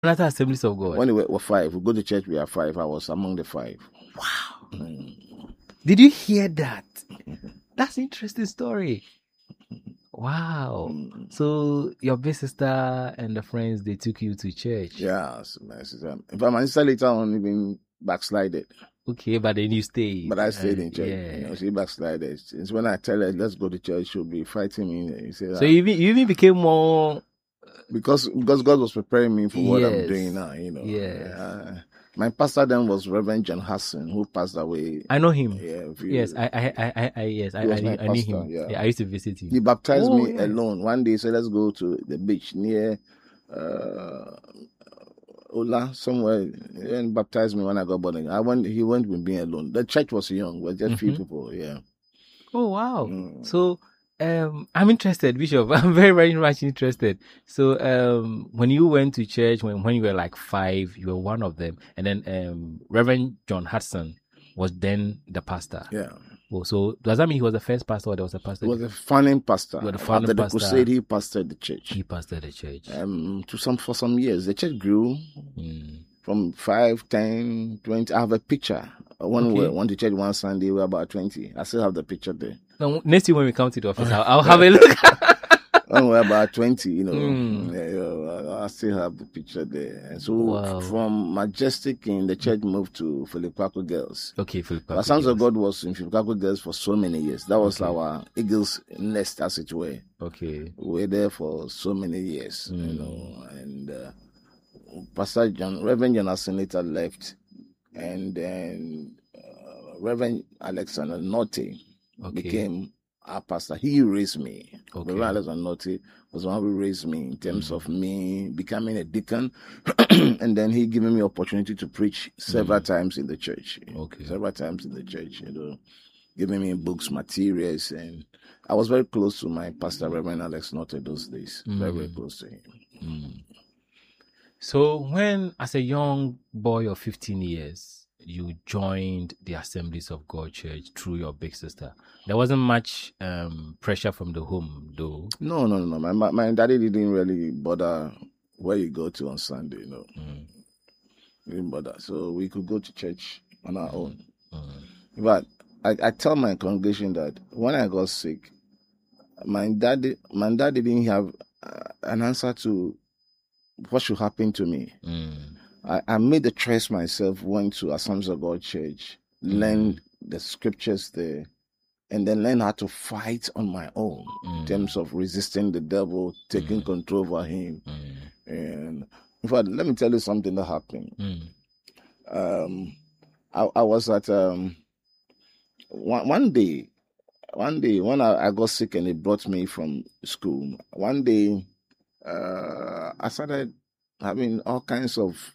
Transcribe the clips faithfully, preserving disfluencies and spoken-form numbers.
Maranatha Assemblies of God. When we were five, we go to church, we are five. I was among the five. Wow. Mm. Did you hear that? That's an interesting story. Wow. Mm. So your big sister and the friends, they took you to church. Yes, my sister. In fact, my sister later on even backslided. Okay, but then you stayed. But I stayed uh, in church. Yeah. You know, she backslided. Since when I tell her, let's go to church, she'll be fighting me. You say, So you even, you even became more... because because God was preparing me for what I'm Yes. doing now, you know. Yes. Uh, my pastor then was Reverend John Hudson, who passed away. I know him. Yeah, if you- Yes, I, I, I, I, I yes, I, He was I, my knew, I knew pastor, him. yeah. I used to visit him. He baptized Oh, me yes. alone. One day he said, let's go to the beach near uh, Ola, somewhere, and baptized me when I got born again. I went, he went with me alone. The church was young, we're just few Mhm. people, yeah. Oh, wow. Mm. So, um, I'm interested, Bishop. I'm very, very much interested. So, um, when you went to church, when, when you were like five, you were one of them. And then, um, Reverend John Hudson was then the pastor. Yeah. Oh, so does that mean he was the first pastor or there was a pastor? He was a founding pastor. You were the founding After the pastor. crusade, he pastored the church. He pastored the church. Um, to some for some years, the church grew Mm. from five, ten, twenty. I have a picture. When Okay. we went to church one Sunday, we were about twenty. I still have the picture there. Now, next year when we come to the office, I'll, I'll have a look. When we were about twenty, you know, Mm. yeah, yeah, I still have the picture there. And so Wow. from Majestic in the church moved to Philip Kwaku Girls. Okay, Philip. Our Sons of God was in Philip Kwaku Girls for so many years. That was Okay. our Eagles nest, as it were. Okay. We were there for so many years, you Mm. know, and uh, Pastor John, Reverend John Hudson later left, and then uh, Reverend Alexander Norte Okay. became our pastor. He raised me. Okay. Reverend Alexander Norte was the one who raised me in terms Mm. of me becoming a deacon, and then he giving me opportunity to preach several Mm. times in the church. Okay. Several times in the church, you know, giving me books, materials, and I was very close to my pastor, Reverend Alex Norte, those days. Mm. Very, very close to him. Mm. So when, as a young boy of fifteen years, you joined the Assemblies of God Church through your big sister, there wasn't much um, pressure from the home, though. No, no, no. My, my my daddy didn't really bother where you go to on Sunday, you know. Mm. He didn't bother. So we could go to church on our own. Mm. But I, I tell my congregation that when I got sick, my dad, my dad didn't have uh, an answer to what should happen to me. Mm. I, I made the choice myself, went to Assemblies of God Church, learned the scriptures there, and then learn how to fight on my own Mm. in terms of resisting the devil, taking Mm. control over him. Mm. And in fact, let me tell you something that happened. Mm. Um, I, I was at um, one, one day, one day when I, I got sick and they brought me from school. One day, uh, I started having all kinds of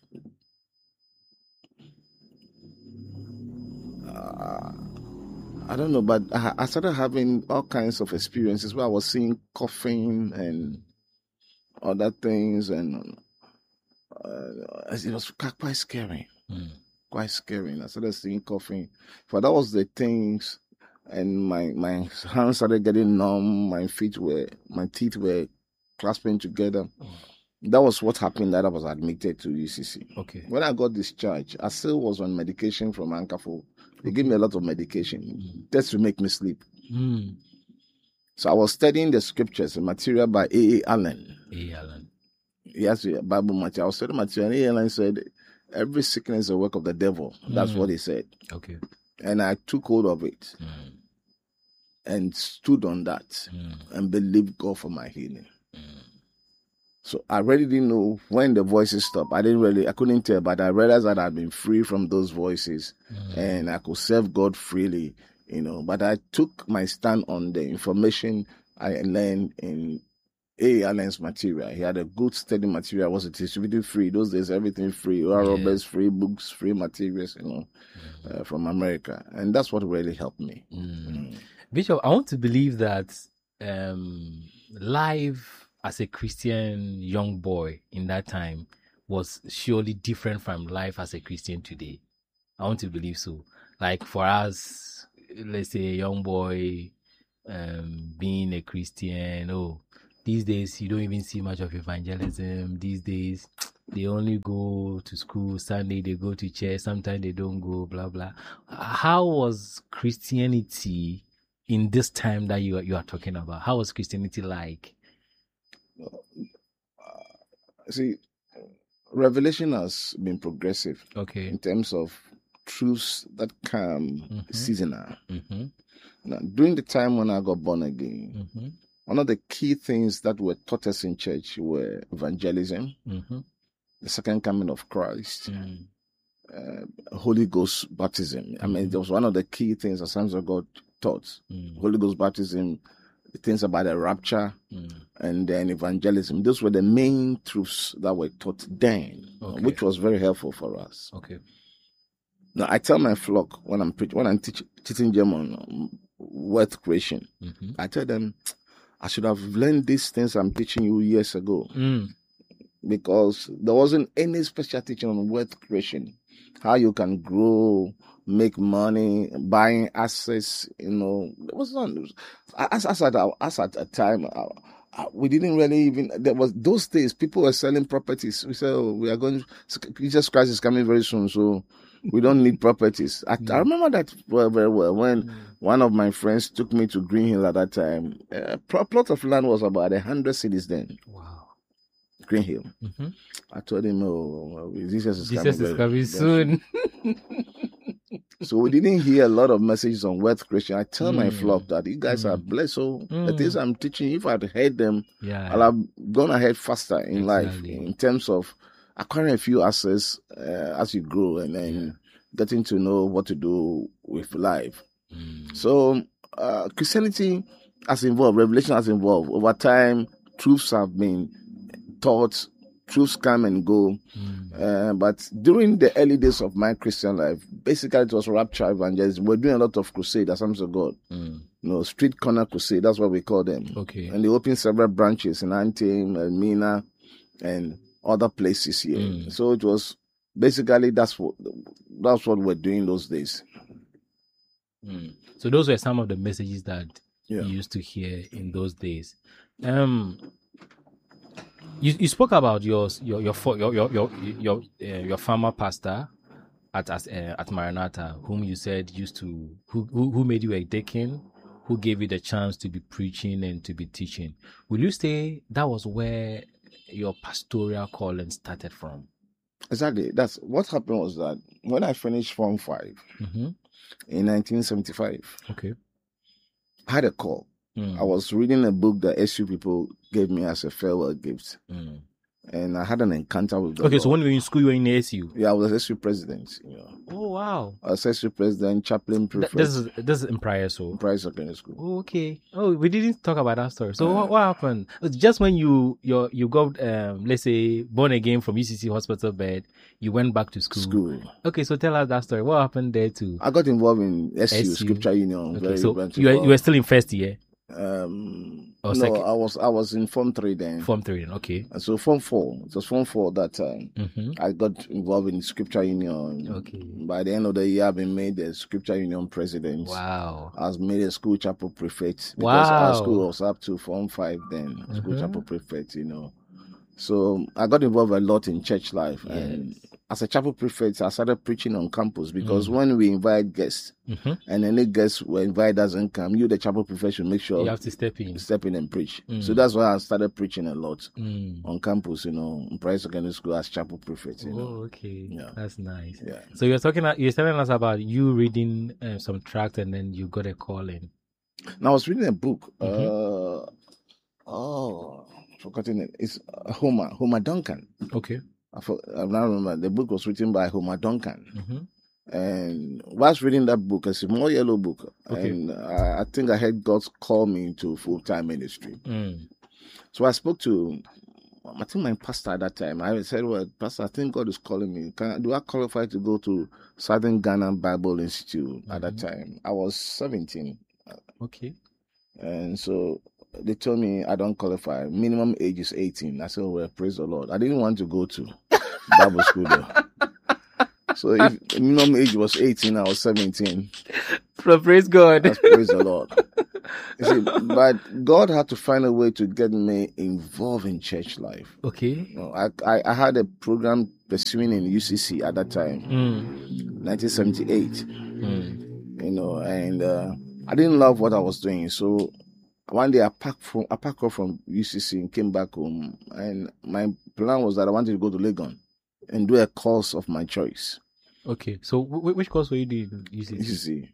uh, I don't know, but I, I started having all kinds of experiences where I was seeing coughing and other things, and uh, it was quite scary, Mm. quite scary. I started seeing coughing, but that was the things, and my my hands started getting numb. My feet were, my teeth were clasping together. Oh. That was what happened. That I was admitted to U C C. Okay. When I got discharged, I still was on medication from Ankafo. They gave me a lot of medication Mm. just to make me sleep. Mm. So I was studying the scriptures, a material by A. A. Allen. Hey, Alan. He has a Bible material. I was studying material, and A. A. Allen said, every sickness is a work of the devil. That's Mm. what he said. Okay. And I took hold of it Mm. and stood on that Mm. and believed God for my healing. Mm. So I really didn't know when the voices stopped. I didn't really, I couldn't tell, but I realized that I'd been free from those voices Mm. and I could serve God freely, you know. But I took my stand on the information I learned in A. Allen's material. He had a good study material, was distributed free. Those days, everything free. Oral Yeah. Roberts, free books, free materials, you know, Mm. uh, from America. And that's what really helped me. Mm. Mm. Bishop, I want to believe that um, life as a Christian young boy in that time was surely different from life as a Christian today. I want to believe so. Like for us, let's say a young boy um, being a Christian, oh, these days you don't even see much of evangelism. These days they only go to school Sunday, they go to church, sometimes they don't go, blah blah. How was Christianity in this time that you are, you are talking about? How was Christianity like? Uh, see, revelation has been progressive. Okay. In terms of truths that come mm-hmm. seasonal. Mm-hmm. Now, during the time when I got born again, mm-hmm. one of the key things that were taught us in church were evangelism, mm-hmm. the second coming of Christ, mm. uh, Holy Ghost baptism. Mm-hmm. I mean, it was one of the key things the Sons of God taught. Mm. Holy Ghost baptism, things about the rapture, mm. and then evangelism. Those were the main truths that were taught then, okay. which was very helpful for us. Okay. Now, I tell my flock when I'm preaching, when I'm teach, teaching German um, wealth creation, mm-hmm. I tell them, I should have learned these things I'm teaching you years ago. Mm. Because there wasn't any special teaching on wealth creation, how you can grow, make money, buying assets. You know, it was not. As, as, at, as at a time, we didn't really even. There was those days people were selling properties. We said, oh, we are going. Jesus Christ is coming very soon, so we don't need properties. I, mm. I remember that very, very well when mm. one of my friends took me to Green Hill at that time. A plot of land was about a hundred cities then. Wow. Green Hill. Mm-hmm. I told him, oh, Jesus is Jesus coming, is coming soon. So we didn't hear a lot of messages on wealth creation. I tell mm. my flock that you guys mm. are blessed. So mm. the things I'm teaching, if I'd heard them, yeah. I'll have gone ahead faster in exactly. life in terms of acquiring a few assets uh, as you grow and then yeah. getting to know what to do with life. Mm. So uh, Christianity has evolved, revelation has evolved. Over time, truths have been taught, truths come and go. Mm. Uh, but during the early days of my Christian life, basically it was rapture evangelism. We're doing a lot of crusade, Assemblies of God. Mm. You know, street corner crusade, that's what we call them. Okay. And they opened several branches in Antrim, Elmina, and other places here. Mm. So it was basically that's what that's what we're doing those days. Mm. So those were some of the messages that yeah. you used to hear in those days. Um You you spoke about your your your your your your your, uh, your former pastor at at, uh, at Maranatha, whom you said used to who, who who made you a deacon, who gave you the chance to be preaching and to be teaching. Will you say that was where your pastoral calling started from? Exactly. That's what happened. Was that when I finished Form Five mm-hmm. in nineteen seventy-five? Okay, I had a call. Mm. I was reading a book that S U people gave me as a farewell gift. Mm. And I had an encounter with them. Okay, Lord. So when you were in school, you were in S U? Yeah, I was S U president. You know. Oh, wow. I was S U president, chaplain prefect. Th- this is this is in Prior School? Prior Secondary School. Oh, okay. Oh, we didn't talk about that story. So uh, what, what happened? Just when you you you got, um, let's say, born again from U C C hospital bed, you went back to school. School. Okay, so tell us that story. What happened there too? I got involved in S U, S U. Scripture Union. Okay, so you were, you were still in first year? Um, or no, second? I was I was in Form Three then. Form Three, then, okay. And so Form Four, it was Form Four that time. Mm-hmm. I got involved in Scripture Union. Okay. By the end of the year, I've been made the Scripture Union president. Wow. I was made a school chapel prefect wow. because our school was up to Form Five then. School mm-hmm. chapel prefect, you know. So I got involved a lot in church life, yes. and as a chapel prefect, I started preaching on campus because mm. when we invite guests, mm-hmm. and any guests we invite doesn't come, you, the chapel prefect, should make sure you have to step in, step in and preach. Mm. So that's why I started preaching a lot mm. on campus, you know, in Prior Secondary School as chapel prefect. You oh, know. okay, yeah. That's nice. Yeah. So you're talking, you're telling us about you reading uh, some tracts, and then you got a call in. Now I was reading a book. Mm-hmm. Uh, oh. Forgotten it. It's uh, Homer, Homer Duncan. Okay. I, for, I now remember the book was written by Homer Duncan. Mm-hmm. And whilst reading that book, it's a more yellow book. Okay. And uh, I think I had God call me into full-time ministry. Mm. So I spoke to, I think my pastor at that time. I said, well, Pastor, I think God is calling me. Can, do I qualify to go to Southern Ghana Bible Institute mm-hmm. at that time? I was seventeen. Okay. And so they told me I don't qualify. Minimum age is eighteen. I said, oh, well, praise the Lord. I didn't want to go to Bible school though. So if minimum age was eighteen, I was seventeen. So praise God. That's praise the Lord. You see, but God had to find a way to get me involved in church life. Okay. You know, I, I I had a program pursuing in U C C at that time, Mm. nineteen seventy-eight. Mm. You know, and uh, I didn't love what I was doing, so one day I packed from I packed up from U C C and came back home, and my plan was that I wanted to go to Legon and do a course of my choice. Okay, so w- which course were you doing? U C C? U C C.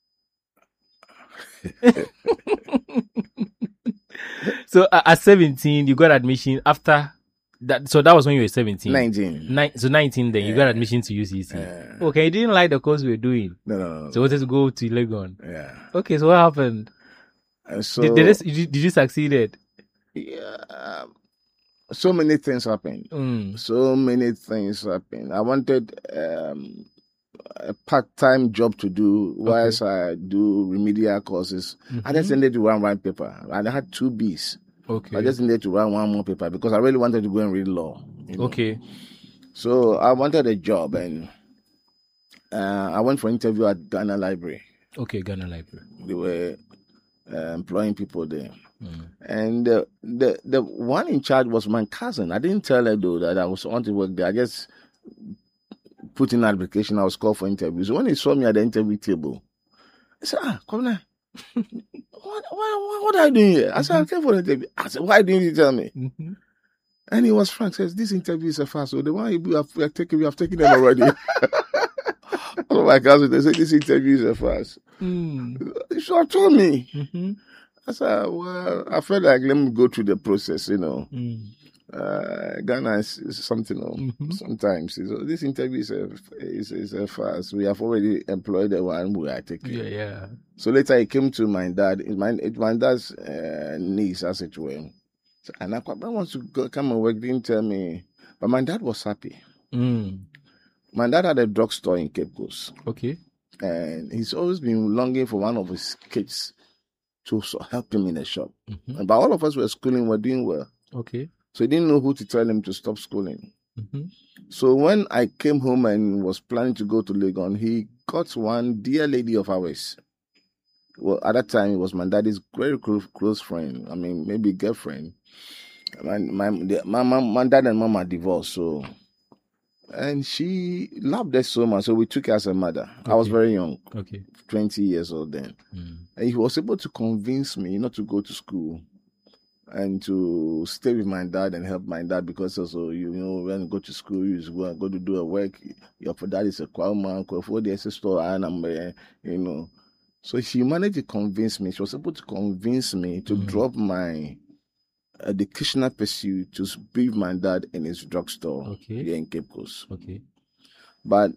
So uh, at seventeen, you got admission after that. So that was when you were seventeen. nineteen. Nine, so nineteen, then you got admission to U C C. Uh, Okay, you didn't like the course we were doing, no, no, no. so you wanted to go to Legon. Yeah. Okay, so what happened? And so Did, did, this, did, you, did you succeed? yeah, um, so many things happened. Mm. So many things happened. I wanted um, a part-time job to do whilst I do remedial courses. Mm-hmm. I just needed to run one paper. And I had two B's. Okay. I just needed to run one more paper because I really wanted to go and read law. You know? Okay. So I wanted a job, and uh, I went for an interview at Ghana Library. Okay, Ghana Library. They were uh, employing people there. Mm. And uh, the the one in charge was my cousin. I didn't tell her though that I was on to work there. I just put in an application. I was called for interview. So when he saw me at the interview table, he said, "Ah, come on, what, what, what, what are you doing here?" I said, "I came for the interview." I said, "Why didn't you tell me?" Mm-hmm. And he was frank. Says, "This interview is a fast. So the one you have, we have taken, we have taken them already." Oh my cousin, they said this interview is a fast. Mm. So told me. Mm-hmm. I said, well, I felt like let me go through the process, you know. Mm. Uh, Ghana is, is something, you know, Mm-hmm. sometimes. So this interview is a, is, is a fast. We have already employed the one we are taking. Yeah, yeah. So later he came to my dad, my, my dad's uh, niece, as it were. So, and I wants to go, come and work, didn't tell me. But my dad was happy. Mm. My dad had a drugstore in Cape Coast. Okay. And he's always been longing for one of his kids to help him in the shop. Mm-hmm. And but all of us were schooling, were doing well. Okay. So he didn't know who to tell him to stop schooling. Mm-hmm. So when I came home and was planning to go to Legon, he got one dear lady of ours. Well, at that time, it was my daddy's very close, close friend. I mean, maybe girlfriend. My, my, the, my, my, my dad and mom are divorced, so... And she loved us so much, so we took her as a mother. Okay. I was very young, okay, twenty years old then. Mm. And he was able to convince me not to go to school and to stay with my dad and help my dad, because also, you know, when you go to school, you go, go to do a work, your dad is a man, there's a store, and you know. So she managed to convince me, she was able to convince me to mm. drop my educational pursuit to be with my dad in his drugstore okay. here in Cape Coast. Okay. But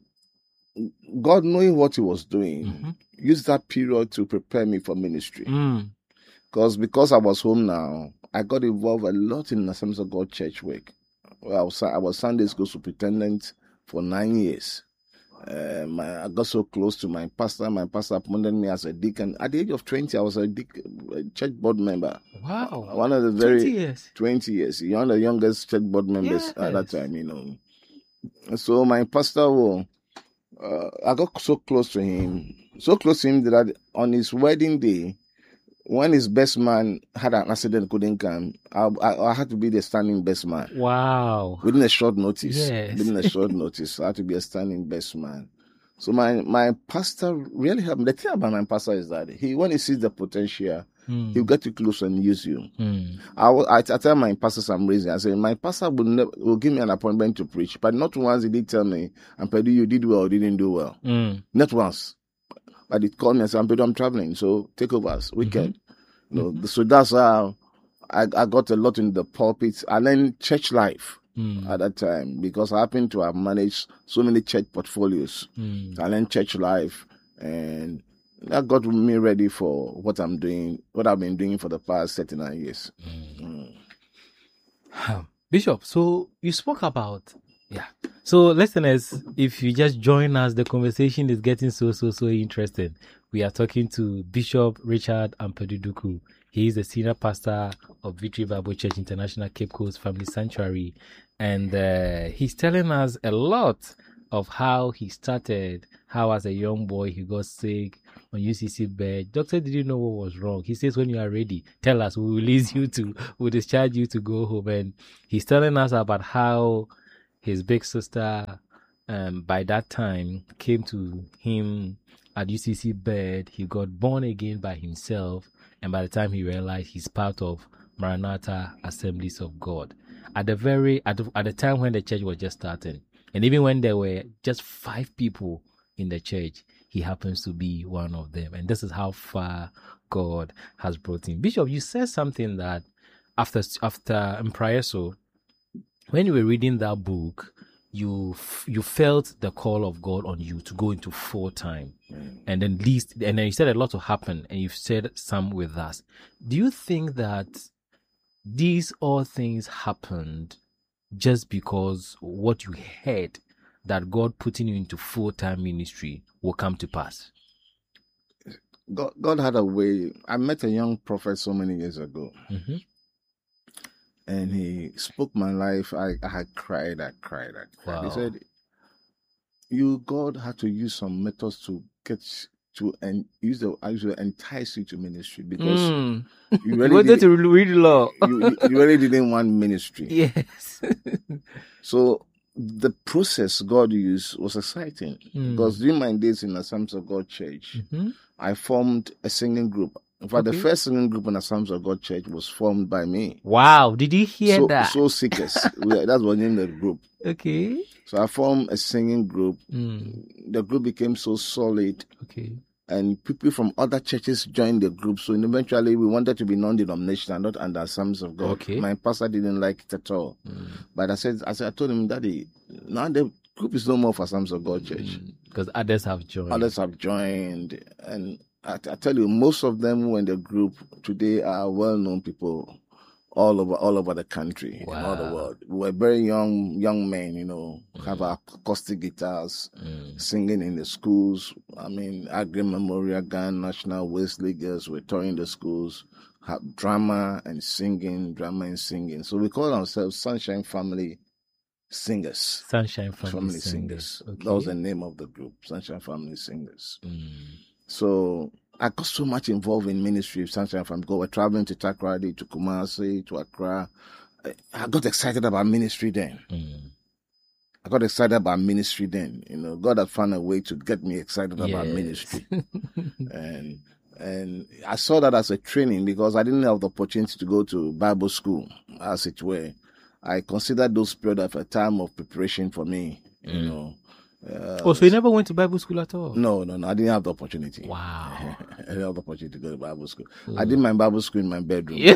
God, knowing what he was doing, mm-hmm. used that period to prepare me for ministry. Mm. Because because I was home now, I got involved a lot in the Assemblies of God church work. Well, I was I was Sunday school superintendent for nine years. Uh, my, I got so close to my pastor. My pastor appointed me as a deacon. At the age of twenty, I was a, deacon, a church board member. Wow. One of the very... twenty years. twenty years. One of the youngest church board members yes. at that time, you know. So my pastor, will, uh, I got so close to him, so close to him that on his wedding day, when his best man had an accident, couldn't come, I, I, I had to be the standing best man. Wow. Within a short notice. Yes. Within a short notice, I had to be a standing best man. So my, my pastor really helped me. The thing about my pastor is that he, when he sees the potential, mm. he'll get you close and use you. Mm. I, I, I tell my pastors I'm raising, I say, my pastor will, never, will give me an appointment to preach, but not once did he tell me, Ampedu, you did well or didn't do well. Mm. Not once. But he called me and said, Ampedu, I'm traveling, so take over us, weekend. Mm-hmm. You know, mm-hmm. So that's how I, I got a lot in the pulpit. And then church life mm. at that time, because I happened to have managed so many church portfolios. Mm. And then church life, and that got me ready for what I'm doing, what I've been doing for the past thirty-nine years. Mm. Mm. Bishop, so you spoke about, yeah. So listeners, if you just join us, the conversation is getting so, so, so interesting. We are talking to Bishop Richard Ampedu Duku. He is the senior pastor of Victory Bible Church International Cape Coast Family Sanctuary. And uh, he's telling us a lot of how he started, how as a young boy he got sick on U C C bed. Doctor didn't know what was wrong. He says, when you are ready, tell us, we will release you to, we'll discharge you to go home. And he's telling us about how his big sister, um, by that time, came to him at U C C bed. He got born again by himself. And by the time he realized he's part of Maranatha Assemblies of God. At the very, at the, at the time when the church was just starting, and even when there were just five people in the church, he happens to be one of them. And this is how far God has brought him. Bishop, you said something that after, after in prior, so when you were reading that book, you you felt the call of God on you to go into full time, mm. and then least, and then you said a lot will happen, and you've said some with us. Do you think that these all things happened just because what you heard that God putting you into full time ministry will come to pass? God, God had a way. I met a young prophet so many years ago. Mm-hmm. And he spoke my life. I, I had cried, I cried, I cried. Wow. He said, you, God had to use some methods to get to and use the actually entice you to ministry because mm. you really wanted to read law. you, you really didn't want ministry. Yes. So the process God used was exciting mm. because during my days in the Assemblies of God Church, mm-hmm. I formed a singing group. In fact, okay. the first singing group in the Assemblies of God Church was formed by me. Wow. Did you hear so, that? Soul Seekers. That's what named the group. Okay. So I formed a singing group. Mm. The group became so solid. Okay. And people from other churches joined the group. So eventually we wanted to be non-denominational, not under Assemblies of God. Okay. My pastor didn't like it at all. Mm. But I said, I said, I told him, Daddy, now the group is no more for Assemblies of God Church. Mm. Because others have joined. Others have joined. And I, I tell you, most of them who are in the group today are well-known people all over all over the country, wow. and all the world. We were very young young men, you know, mm. have our acoustic guitars, mm. singing in the schools. I mean, Agri Memorial, Ghana National, Wesley Girls were touring the schools, have drama and singing, drama and singing. So we call ourselves Sunshine Family Singers. Sunshine Family, Family Singers. Singers. Okay. That was the name of the group, Sunshine Family Singers. Mm. So I got so much involved in ministry of Sunshine Family. We're traveling to Takoradi, to Kumasi, to Accra. I got excited about ministry then. Mm. I got excited about ministry then. You know, God had found a way to get me excited yes. about ministry. and and I saw that as a training because I didn't have the opportunity to go to Bible school, as it were. I considered those periods of a time of preparation for me, you mm. know. Uh, oh, so you never went to Bible school at all? No, no, no. I didn't have the opportunity. Wow. I didn't have the opportunity to go to Bible school. Mm. I did my Bible school in my bedroom. Yeah.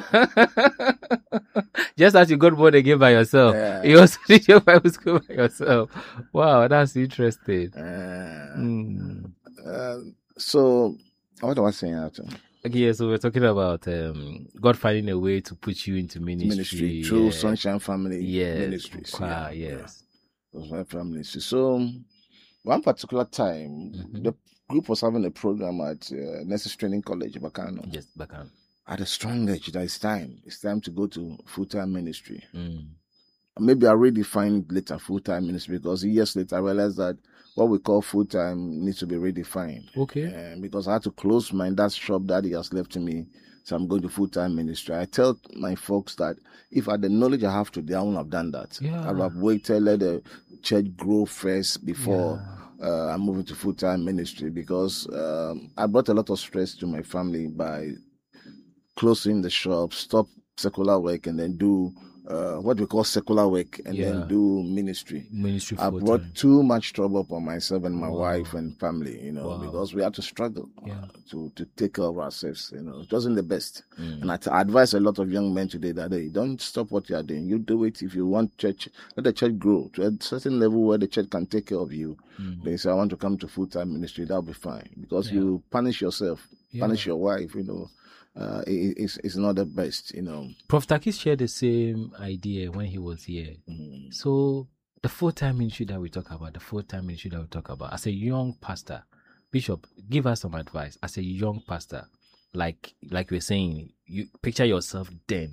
Just as you got born again by yourself, yeah. you also did your Bible school by yourself. Wow, that's interesting. Uh, mm. uh, so, what was I saying after? Okay, yeah, so we're talking about um, God finding a way to put you into ministry. Ministry, through yeah. Sunshine Family yes. Ministries. Wow, yeah, yes. Yeah. Sunshine Family Ministries. So, one particular time, mm-hmm. the group was having a program at uh, Nurses Training College, Bakano. Yes, Bakano. I had a strong urge that it's time. It's time to go to full-time ministry. Mm. Maybe I redefined later full-time ministry because years later I realized that what we call full-time needs to be redefined. Okay. Uh, because I had to close my dad's shop that he has left to me. So I'm going to full-time ministry. I tell my folks that if I had the knowledge I have today, I wouldn't have done that. Yeah. I would have waited, let the church grow first before yeah. uh, I move into full-time ministry because um, I brought a lot of stress to my family by closing the shop, stop secular work, and then do uh, what we call secular work, and yeah. then do ministry. Ministry. I brought time. too much trouble upon myself and my wow. wife and family, you know, wow. because we had to struggle yeah. uh, to to take care of ourselves. You know, it wasn't the best. Mm. And I, t- I advise a lot of young men today that hey, don't stop what you are doing. You do it if you want church. Let the church grow to a certain level where the church can take care of you. Mm. They say, I want to come to full time ministry. That'll be fine because yeah. you punish yourself, yeah. punish your wife. You know. Uh, it, it's, it's not the best, you know. Prophet Takis shared the same idea when he was here. Mm. So the full-time ministry that we talk about, the full-time ministry that we talk about, as a young pastor, Bishop, give us some advice. As a young pastor, like like we're saying, you picture yourself then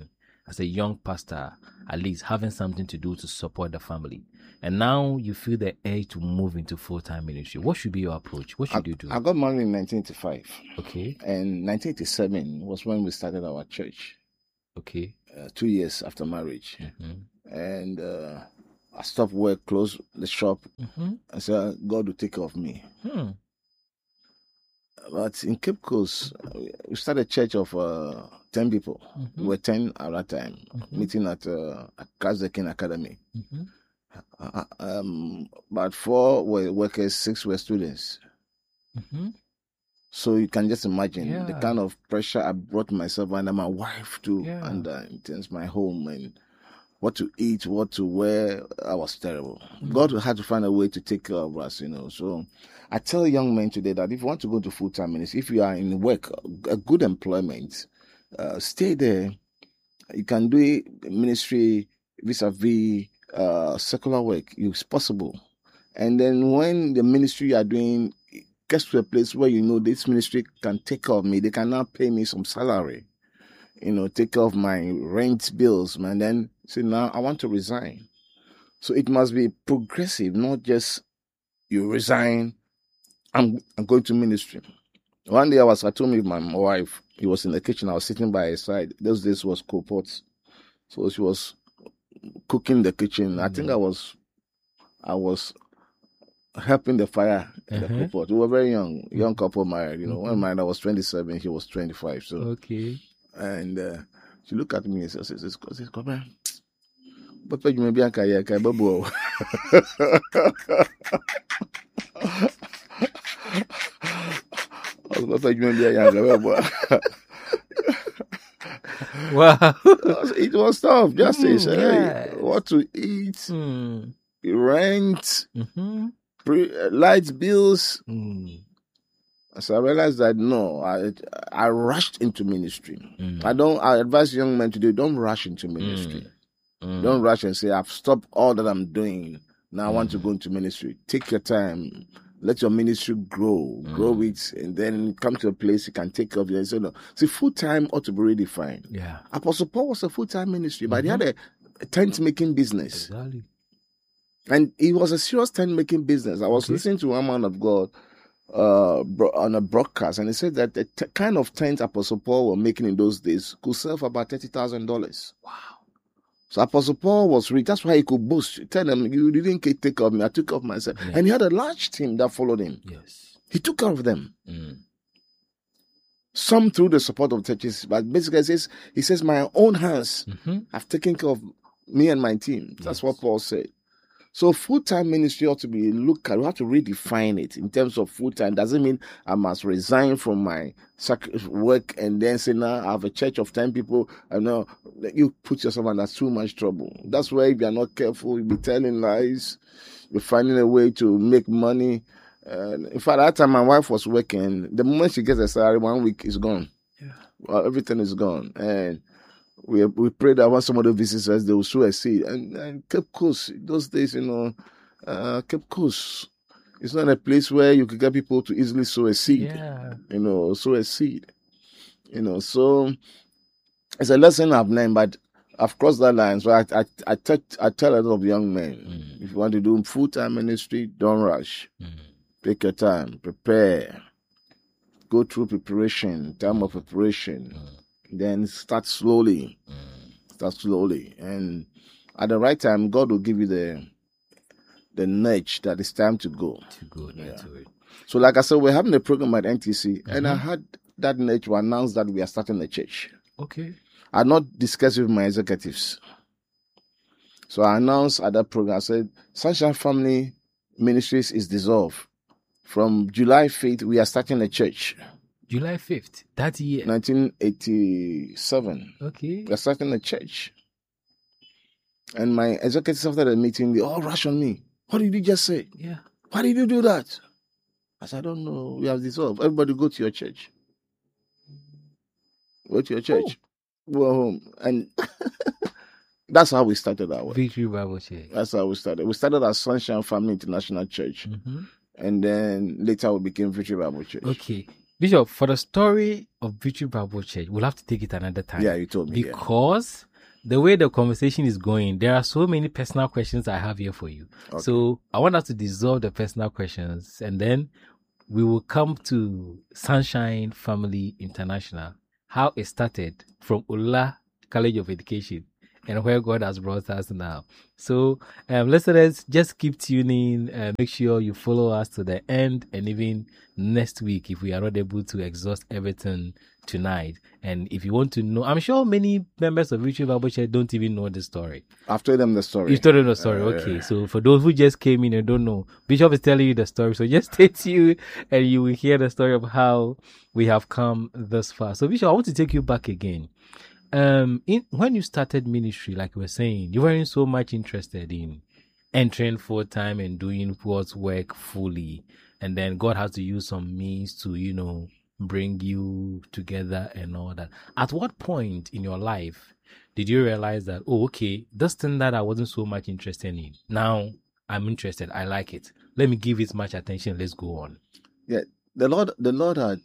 as a young pastor, at least having something to do to support the family. And now you feel the urge to move into full-time ministry. What should be your approach? What should I, you do? I got married in nineteen eighty-five. Okay. And nineteen eighty-seven was when we started our church. Okay. Uh, two years after marriage. Mm-hmm. And uh, I stopped work, closed the shop, Mm-hmm. and said, God will take care of me. Hmm. But in Cape Coast, we started a church of uh, ten people. Mm-hmm. We were ten at that time, Mm-hmm. meeting at uh, Christ the King Academy. Mm-hmm. Uh, um, about four were workers, six were students. Mm-hmm. So you can just imagine Yeah. the kind of pressure I brought myself and my wife to Yeah. under in terms of my home and what to eat, what to wear. I was terrible. Mm. God had to find a way to take care of us, you know. So I tell young men today that if you want to go to full-time ministry, if you are in work, a good employment, uh, stay there. You can do it, ministry vis-a-vis uh, secular work. It's possible. And then when the ministry you are doing gets to a place where you know this ministry can take care of me, they can now pay me some salary, you know, take care of my rent bills, man. Then say, now I want to resign. So it must be progressive, not just you resign, I'm, I'm going to ministry. One day I was at home with my wife. He was in the kitchen. I was sitting by his side. Those days was coal pots. So she was cooking in the kitchen. I think I was, I was helping the fire in the Uh-huh. coal pot. We were very young, young couple married. You know, when married, I was twenty-seven. He was twenty-five. So, Okay. and uh, she looked at me and says, says, says, come here. But you may be a kaya kaya babu. Wow. It was tough. Just Mm, say, yes. hey, what to eat, Mm. rent, Mm-hmm. pre- uh, light bills. Mm. So I realized that no, I I rushed into ministry. Mm. I don't. I advise young men today: don't rush into ministry. Mm. Don't rush and say, I've stopped all that I'm doing. Now I want to go into ministry. Take your time. Let your ministry grow. Grow it. And then come to a place you can take care of it. So, no. See, full-time ought to be redefined. Yeah. Apostle Paul was a full-time ministry, but he had a, a tent-making business. Exactly. And it was a serious tent-making business. I was Okay. listening to one man of God uh, bro- on a broadcast, and he said that the t- kind of tent Apostle Paul were making in those days could sell for about thirty thousand dollars. Wow. So Apostle Paul was rich. That's why he could boast. Tell them, you didn't take care of me. I took care of myself. Yeah. And he had a large team that followed him. Yes. He took care of them. Mm. Some through the support of churches. But basically, he says, he says my own hands Mm-hmm. have taken care of me and my team. That's Yes. what Paul said. So full-time ministry ought to be looked at. We have to redefine it in terms of full-time. Doesn't mean I must resign from my sac- work and then say, now I have a church of ten people. I know you put yourself under too much trouble. That's why if you're not careful, you'll be telling lies. You're finding a way to make money. Uh, in fact, at that time my wife was working. The moment she gets a salary, one week is gone. Yeah. Well, everything is gone. And we we prayed that when somebody visits us, they will sow a seed. And, and Cape Coast, those days, you know, uh, Cape Coast, it's not a place where you could get people to easily sow a seed. Yeah. You know, sow a seed. You know, so it's a lesson I've learned, but I've crossed that line. So I I I, tell, I tell a lot of young men, Mm. if you want to do full time ministry, don't rush. Mm. Take your time, prepare, go through preparation, time of preparation. Mm. Then start slowly. Mm. Start slowly. And at the right time, God will give you the the nudge that it's time to go. To go Yeah. into it. So like I said, we're having a program at N T C, and I Mhm. had that nudge to announce that we are starting a church. Okay. I had not discussed with my executives. So I announced at that program, I said, Sunshine Family Ministries is dissolved. From July fifth, we are starting a church. July fifth, that year. nineteen eighty-seven. Okay. We are starting a church. And my executives after the meeting, they all rush on me. What did you just say? Yeah. Why did you do that? I said, I don't know. We have dissolved. Everybody go to your church. Go to your church. Go home. And that's how we started our work. Victory Bible Church. That's how we started. We started as Sunshine Family International Church. Mm-hmm. And then later we became Victory Bible Church. Okay. Bishop, for the story of Victory Bible Church, we'll have to take it another time. Yeah, you told me. Yeah. Because the way the conversation is going, there are so many personal questions I have here for you. Okay. So I want us to dissolve the personal questions, and then we will come to Sunshine Family International, how it started from Ula College of Education and where God has brought us now. So, um, listeners, just keep tuning. Uh, make sure you follow us to the end, and even next week, if we are not able to exhaust everything tonight. And if you want to know, I'm sure many members of Victory Bible Church don't even know the story. I've told them the story. You told them the story, Uh, okay. So for those who just came in and don't know, Bishop is telling you the story. So just stay tuned and you will hear the story of how we have come this far. So Bishop, I want to take you back again. Um, in when you started ministry, like we were saying, you weren't so much interested in entering full time and doing God's work fully, and then God has to use some means to, you know, bring you together and all that. At what point in your life did you realize that, oh, okay, this thing that I wasn't so much interested in, now I'm interested, I like it, let me give it much attention, let's go on? Yeah, the Lord, the Lord had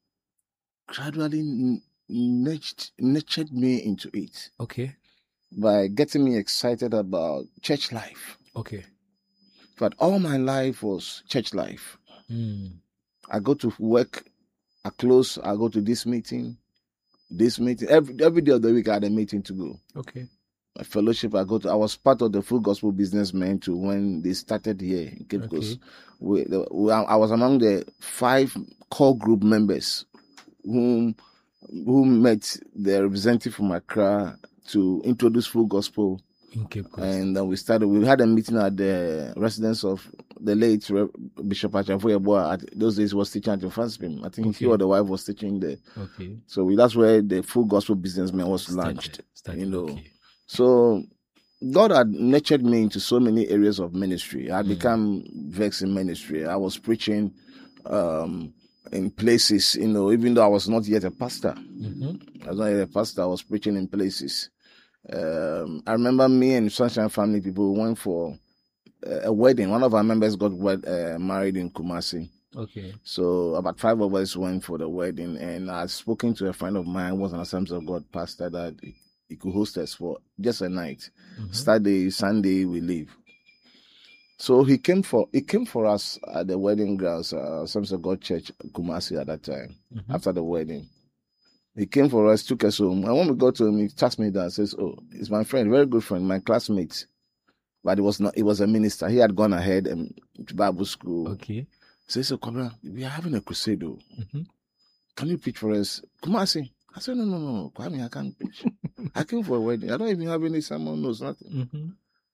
gradually n- nurtured, nurtured me into it Okay, by getting me excited about church life. okay. But all my life was church life. Mm. I go to work, I close, I go to this meeting, this meeting. Every every day of the week I had a meeting to go. Okay. A fellowship I go to. I was part of the Full Gospel Businessmen too when they started here in Cape Okay. Coast. We, the, we, I was among the five core group members whom who met the representative from Accra to introduce Full Gospel. In Cape Coast. And then we started. We had a meeting at the residence of the late Re- Bishop Achafoyeboah. At those days, he was teaching at the Franspim. I think Okay. he or the wife was teaching there. Okay. So we, that's where the Full Gospel Businessman was launched. Started. Started. You know. Okay. So God had nurtured me into so many areas of ministry. I had Mm. become vexed in ministry. I was preaching um, in places, you know, even though I was not yet a pastor. Mm-hmm. I was not yet a pastor. I was preaching in places. Um, I remember me and Sunshine Family people went for a, a wedding. One of our members got wed, uh, married in Kumasi. Okay. So about five of us went for the wedding, and I had spoken to a friend of mine who was an Assemblies of God pastor that he could host us for just a night. Mm-hmm. Saturday, Sunday, we leave. So he came for he came for us at the wedding grounds, uh, Assemblies of God Church, Kumasi at that time. Mm-hmm. After the wedding, he came for us, took us home. And when we got to him, he touched me down and says, "Oh, it's my friend, very good friend, my classmate." But it was not. He was a minister. He had gone ahead and to Bible school. Okay. He says, "So, Kobra, we are having a crusade. Though. Mm-hmm. Can you preach for us?" Kumasi. I said, "No, no, no, Kwame, I can't preach. I came for a wedding. I don't even have any sermon notes, nothing." Mm-hmm.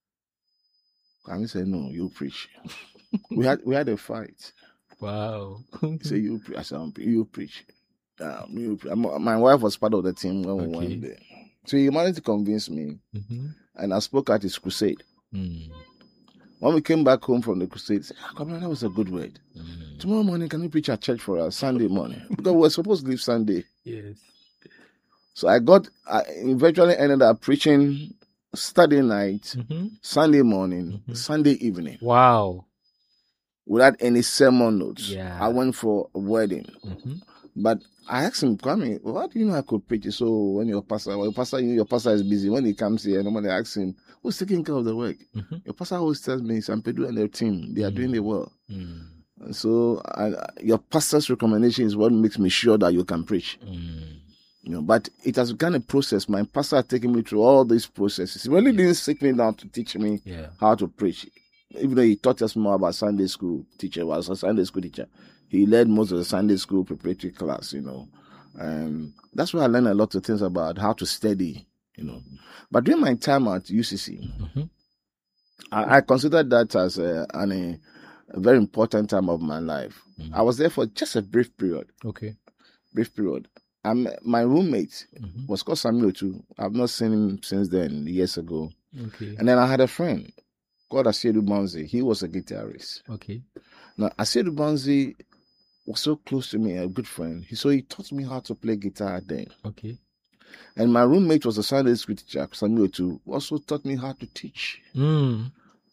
Kwame said, "No, you preach." we had we had a fight. Wow. He said, "You preach." I said, "You preach." Um, you pre-. My wife was part of the team when we Okay. went there. So he managed to convince me, Mm-hmm. and I spoke at his crusade. Mm. When we came back home from the crusade, he said, "Ah, come on, that was a good word. Mm. Tomorrow morning, can you preach at church for us Sunday morning?" Because we were supposed to leave Sunday. Yes. So I got, I eventually ended up preaching Saturday night, Mm-hmm. Sunday morning, Mhm. Sunday evening, Wow. without any sermon notes. Yeah. I went for a wedding. Mm-hmm. But I asked him, Kwame, what do you know I could preach? So when your pastor, when your pastor, your pastor is busy, when he comes here, normally I ask him, who's taking care of the work? Mm-hmm. Your pastor always tells me, Sampedu and their team, they are Mm. doing it well. Mm. And so I, your pastor's recommendation is what makes me sure that you can preach. Mm. You know, but it has become a process. My pastor has taken me through all these processes. He really didn't sit me down to teach me Yeah. how to preach. Even though he taught us more about Sunday school teacher, was a Sunday school teacher. He led most of the Sunday school preparatory class, you know. And that's where I learned a lot of things about how to study, you know. But during my time at U C C, Mm-hmm. I, I considered that as a, an, a, a very important time of my life. Mm-hmm. I was there for just a brief period, Okay. brief period. Um, my roommate Mm-hmm. was called Samuel too. I've not seen him since then, years ago. Okay. And then I had a friend called Asiedu Banzi. He was a guitarist. Okay. Now, Asiedu Banzi was so close to me, a good friend. He, so he taught me how to play guitar then. Okay. And my roommate was a Sunday school teacher, Samuel too, also taught me how to teach Mm.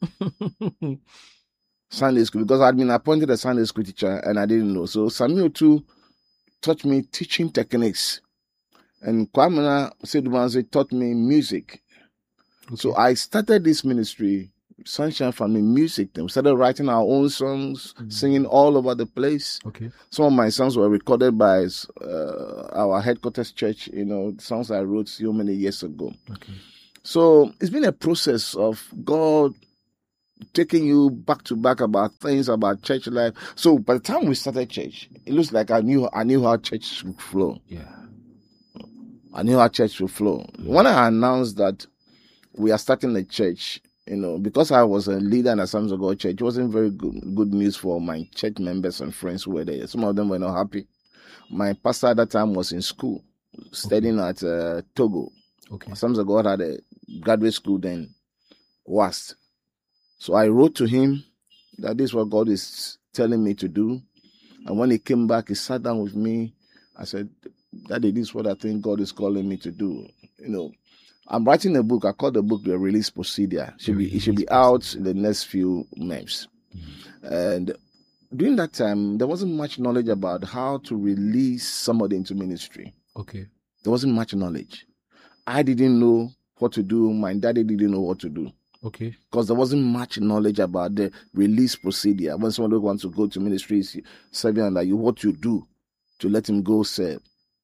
Sunday school because I'd been appointed a Sunday school teacher and I didn't know. So Samuel too taught me teaching techniques. And Kwamina Sedumanze taught me music. Okay. So I started this ministry, Sunshine Family Music. Then we started writing our own songs, mm-hmm. singing all over the place. Okay. Some of my songs were recorded by uh, our headquarters church, you know, songs I wrote so many years ago. Okay. So it's been a process of God taking you back to back about things, about church life. So by the time we started church, it looks like I knew I knew how church would flow. Yeah. I knew how church would flow. Yeah. When I announced that we are starting a church, you know, because I was a leader in Assemblies of God Church, it wasn't very good, good news for my church members and friends who were there. Some of them were not happy. My pastor at that time was in school, studying okay. at uh, Togo. Okay. Assemblies of God had a graduate school then, W A S T. So I wrote to him that this is what God is telling me to do. And when he came back, he sat down with me. I said, Daddy, this is what I think God is calling me to do. You know, I'm writing a book. I call the book The Release Procedure. It should be, it should be out in the next few months. Mm-hmm. And during that time, there wasn't much knowledge about how to release somebody into ministry. Okay. There wasn't much knowledge. I didn't know what to do. My daddy didn't know what to do. Okay. Because there wasn't much knowledge about the release procedure. When somebody wants to go to ministries, serving under you, what you do to let him go serve.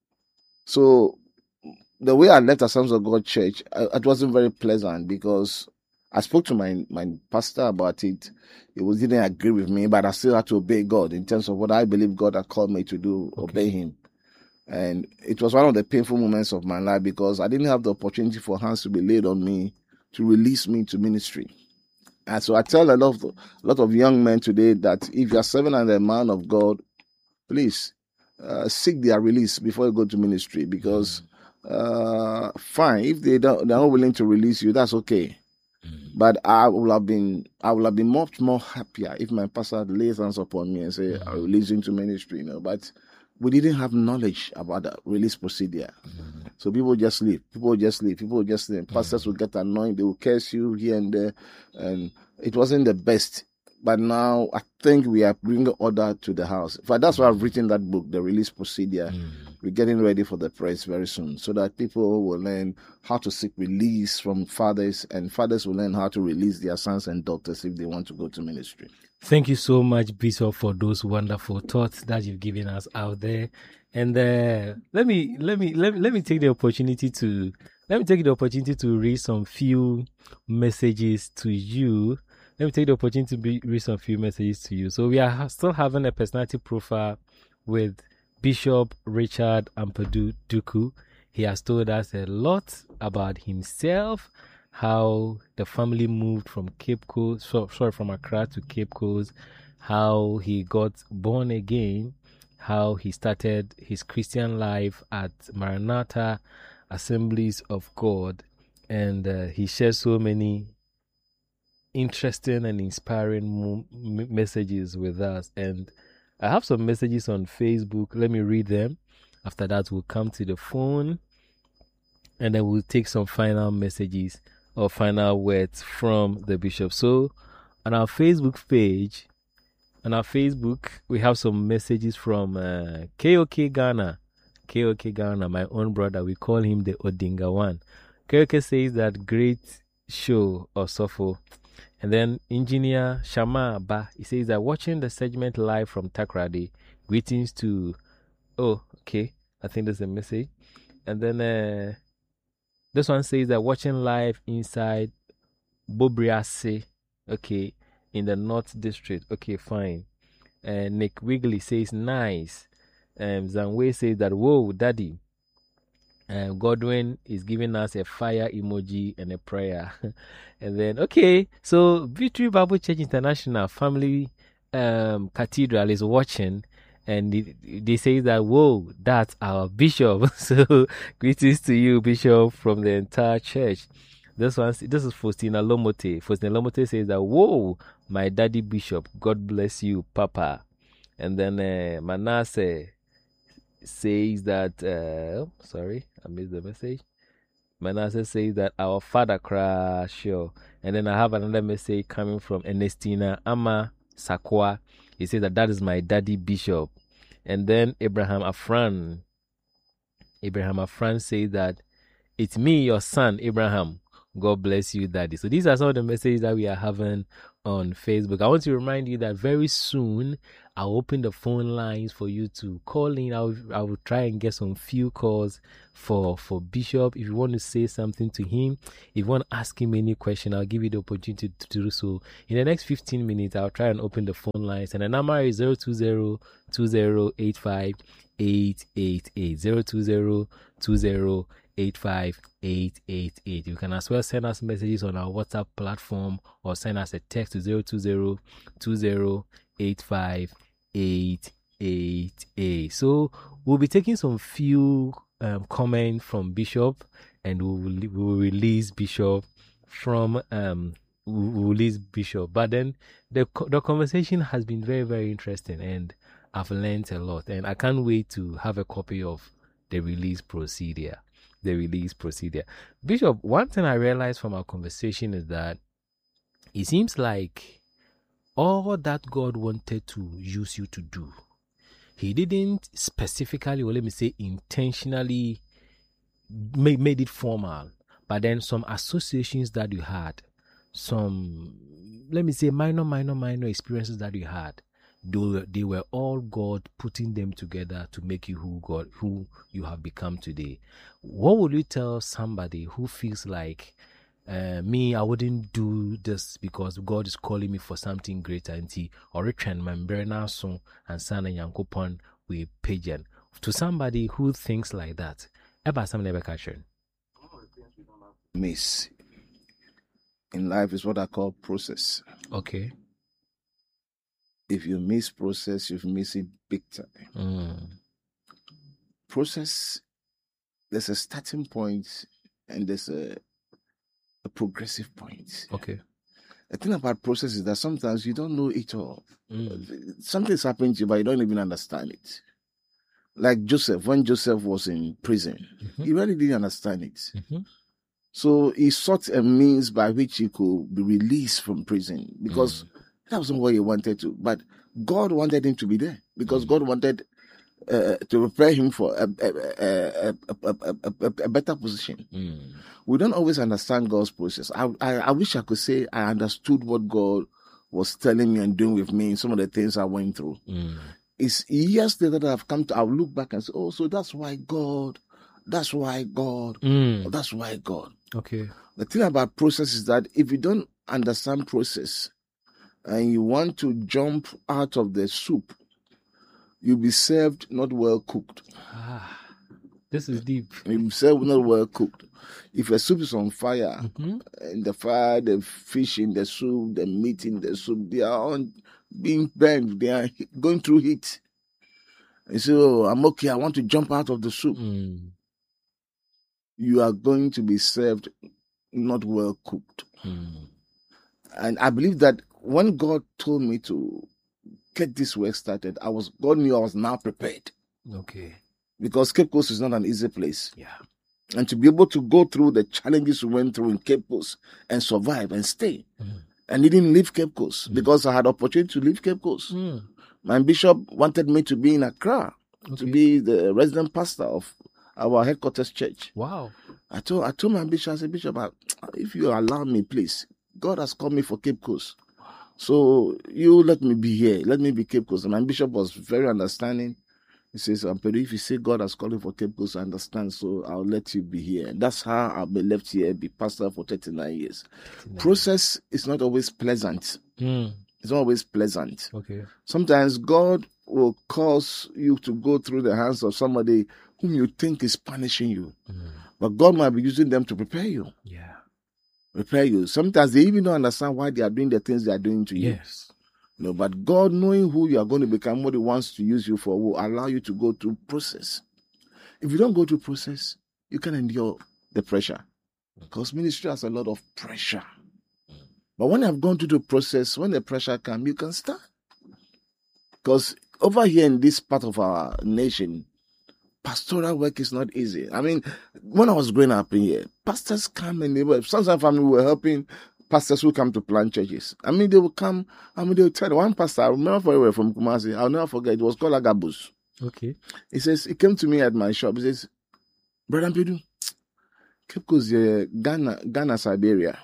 So the way I left Assemblies of God Church, it wasn't very pleasant because I spoke to my, my pastor about it. He was, didn't agree with me, but I still had to obey God in terms of what I believe God had called me to do, okay. obey him. And it was one of the painful moments of my life because I didn't have the opportunity for hands to be laid on me to release me to ministry. And so I tell a lot of, a lot of young men today that if you're serving under a man of God, please uh, seek their release before you go to ministry because uh, fine, if they don't, they're not willing to release you, that's okay. Mm-hmm. But I would have been, I would have been much more happier if my pastor lays hands upon me and say, mm-hmm. I release you into ministry, you know. But we didn't have knowledge about the release procedure. Mm-hmm. So people just leave. People just leave. People just leave. Pastors mm-hmm. will get annoyed. They will curse you here and there. And it wasn't the best. But now I think we are bringing order to the house. In fact, that's why I've written that book, The Release Procedure. Mm-hmm. We're getting ready for the press very soon so that people will learn how to seek release from fathers and fathers will learn how to release their sons and daughters if they want to go to ministry. Thank you so much, Bishop, for those wonderful thoughts that you've given us out there. And uh, let me let me let me let me take the opportunity to let me take the opportunity to read some few messages to you. Let me take the opportunity to be, read some few messages to you. So we are still having a personality profile with Bishop Richard Ampadu Duku. He has told us a lot about himself, how the family moved from Cape Coast, so, sorry, from Accra to Cape Coast, how he got born again, how he started his Christian life at Maranatha Assemblies of God, and uh, he shares so many interesting and inspiring mo- messages with us. And I have some messages on Facebook. Let me read them. After that, we'll come to the phone, and then we'll take some final messages or final words from the bishop. So on our Facebook page, on our Facebook, we have some messages from uh, K O K Ghana. K O K Ghana, my own brother, we call him the Odinga one. K O K says that great show or Sofo. And then Engineer Shama Ba, he says that watching the segment live from Takrady, greetings to, oh, okay, I think there's a message. And then uh, this one says that watching live inside Bobriase, okay, in the North District. Okay, fine. And Nick Wigley says, nice. Um, Zanwe says that, whoa, daddy. Um, Godwin is giving us a fire emoji and a prayer. And then, okay, so Victory Bible Church International Family um, Cathedral is watching. And they, they say that, whoa, that's our bishop. So greetings to you, bishop, from the entire church. This one, this is Faustina Lomote. Faustina Lomote says that, whoa, my daddy bishop, God bless you, Papa. And then uh, Manasseh says that, uh, sorry, I missed the message. Manasseh says that our father cry, sure. And then I have another message coming from Ernestina Ama Sakwa. He says that that is my daddy bishop. And then Abraham Afran Abraham Afran says that it's me, your son, Abraham. God bless you, Daddy. So these are some of the messages that we are having on Facebook. I want to remind you that very soon I'll open the phone lines for you to call in. I'll, I will try and get some few calls for, for Bishop. If you want to say something to him, if you want to ask him any question, I'll give you the opportunity to do so. In the next fifteen minutes, I'll try and open the phone lines. And the number is zero two zero, two zero eight five, eight eight eight. zero two zero, two zero eight five, eight eight eight. You can as well send us messages on our WhatsApp platform or send us a text to zero two zero, two zero eight five, eight eight eight. So we'll be taking some few um, comments from Bishop, and we will, we will release Bishop from um we will release Bishop. But then the the conversation has been very, very interesting, and I've learned a lot, and I can't wait to have a copy of the release procedure. The release procedure. Bishop, one thing I realized from our conversation is that it seems like all that God wanted to use you to do, He didn't specifically, or let me say intentionally, made, made it formal. But then some associations that you had, some, let me say, minor, minor, minor experiences that you had, They were, they were all God putting them together to make you who God, who you have become today. What would you tell somebody who feels like, uh, me, I wouldn't do this because God is calling me for something greater, and he or return membrana song and son and yankopon with pagan? To somebody who thinks like that, about some never catch miss in life is what I call process. Okay. If you miss process, you've missed it big time. Mm. Process, there's a starting point and there's a, a progressive point. Okay. The thing about process is that sometimes you don't know it all. Mm. Something's happening to you, but you don't even understand it. Like Joseph, when Joseph was in prison, mm-hmm. he really didn't understand it. Mm-hmm. So he sought a means by which he could be released from prison, because mm. that wasn't what he wanted to. But God wanted him to be there, because mm. God wanted uh, to prepare him for a, a, a, a, a, a, a better position. Mm. We don't always understand God's process. I, I, I wish I could say I understood what God was telling me and doing with me in some of the things I went through. Mm. It's years later that I've come to, I'll look back and say, oh, so that's why God, that's why God, mm. that's why God. Okay. The thing about process is that if you don't understand process and you want to jump out of the soup, you'll be served not well cooked. Ah, this is deep. You'll be served not well cooked. If a soup is on fire, mm-hmm. and the fire, the fish in the soup, the meat in the soup, they are on being burned, they are going through heat. You say, oh, I'm okay, I want to jump out of the soup. Mm. You are going to be served not well cooked. Mm. And I believe that when God told me to get this work started, I was God knew I was now prepared. Okay. Because Cape Coast is not an easy place. Yeah. And to be able to go through the challenges we went through in Cape Coast and survive and stay. Mm. And didn't leave Cape Coast mm. because I had opportunity to leave Cape Coast. Mm. My bishop wanted me to be in Accra, okay. to be the resident pastor of our headquarters church. Wow. I told I told my bishop, I said, Bishop, if you allow me, please, God has called me for Cape Coast. So you let me be here. Let me be Cape Coast. And my bishop was very understanding. He says, but if you say God has called you for Cape Coast, I understand, so I'll let you be here. And that's how I'll be left here, be pastor for thirty-nine years. thirty-nine. Process is not always pleasant. Mm. It's not always pleasant. Okay. Sometimes God will cause you to go through the hands of somebody whom you think is punishing you. Mm. But God might be using them to prepare you. Yeah. Prepare you. Sometimes they even don't understand why they are doing the things they are doing to you. Yes. No, but God, knowing who you are going to become, what He wants to use you for, will allow you to go through process. If you don't go through process, you can endure the pressure. Because ministry has a lot of pressure. But when I've gone through the process, when the pressure comes, you can stand. Because over here in this part of our nation, pastoral work is not easy. I mean, when I was growing up in here, pastors come and they were, sometimes family were helping pastors who come to plant churches. I mean, they will come, I mean, they will tell one pastor, I remember forever from Kumasi, I'll never forget, it was called Agabus. Okay. He says, he came to me at my shop, he says, Brother Ampedu, Cape Coast, uh, Ghana, Ghana, Siberia.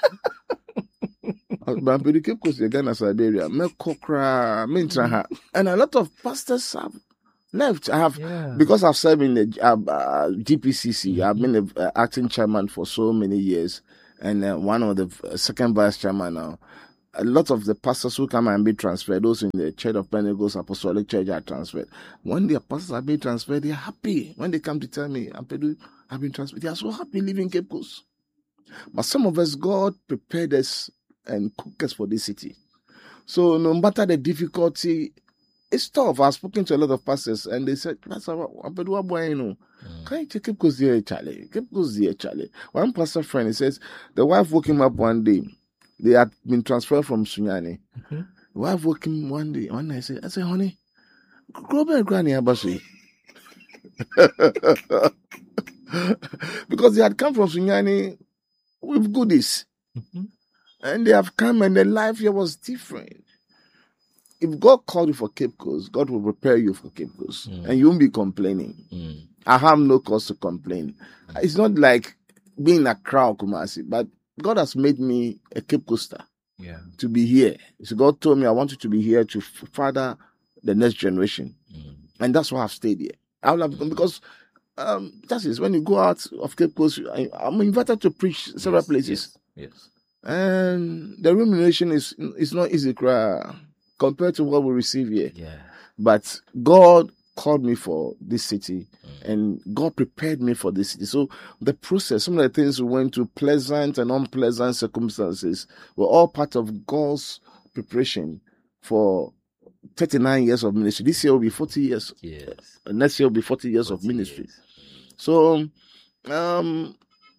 Brother Ampedu, Cape Coast, uh, Ghana, Siberia. Me kokra, me intraha. And a lot of pastors have left. I have, Yeah. because I've served in the uh, uh, G P C C, Mm-hmm. I've been the uh, acting chairman for so many years, and uh, one of the uh, second vice chairman now. A lot of the pastors who come and be transferred, those in the Church of Pentecost Apostolic Church are transferred. When their pastors are being transferred, they are happy. When they come to tell me, Ampedu, I've been transferred, they are so happy living Cape Coast. But some of us, God prepared us and cooked us for this city. So no matter the difficulty, it's tough. I've spoken to a lot of pastors and they said, Pastor, Ampedu, what boy, you know? Can you take Cape Coast here, Charlie? Cape Coast here, Charlie. One pastor friend, he says, the wife woke him up one day. They had been transferred from Sunyani. Mm-hmm. The wife woke him one day. One day I said, I said, honey, grow back granny Abashi. Because they had come from Sunyani with goodies. Mm-hmm. And they have come and their life here was different. If God called you for Cape Coast, God will prepare you for Cape Coast. Mm. And you won't be complaining. Mm. I have no cause to complain. Mm. It's not like being a crowd, Kumasi, but God has made me a Cape Coaster. Yeah. To be here. So God told me I want you to be here to father the next generation. Mm. And that's why I've stayed here. I will have mm. because um, that is when you go out of Cape Coast, I, I'm invited to preach several yes, places. Yes, yes. And the remuneration is is not easy compared to what we receive here. Yeah. But God called me for this city mm. and God prepared me for this city. So the process, some of the things we went through, pleasant and unpleasant circumstances, were all part of God's preparation for thirty-nine years of ministry. This year will be forty years. Yes. Next year will be forty years forty of ministry. Years. So um,